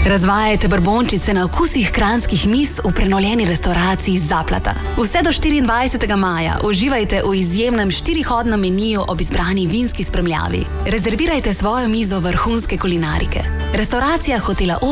Razvajajte brbončice na okusih kranjskih miz v prenovljeni restavraciji Zaplata. Vse do 24. maja uživajte v izjemnem 4-hodnem meniju ob izbrani vinski spremljavi. Rezervirajte svojo mizo vrhunske kulinarike. Restauracija hotela